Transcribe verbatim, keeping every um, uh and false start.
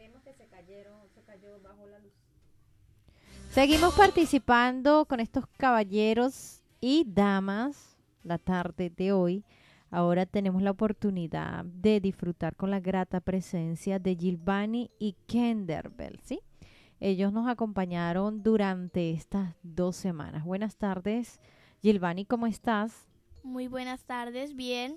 Seguimos participando con estos caballeros y damas la tarde de hoy. Ahora tenemos la oportunidad de disfrutar con la grata presencia de Gilvani y Kenderbell, ¿sí? Ellos nos acompañaron durante estas dos semanas. Buenas tardes, Gilvani, ¿cómo estás? Muy buenas tardes, bien.